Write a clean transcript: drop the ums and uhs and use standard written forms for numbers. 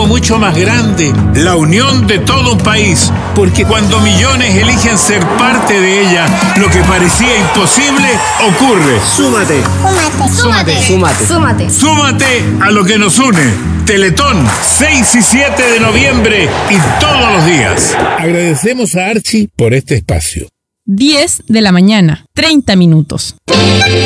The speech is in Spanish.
mucho más grande, la unión de todo un país, porque cuando millones eligen ser parte de ella, lo que parecía imposible ocurre. Súmate. Súmate. Súmate. Súmate. Súmate a lo que nos une. Teletón, 6 y 7 de noviembre y todos los días. Agradecemos a Archie por este espacio. 10 de la mañana, 30 minutos.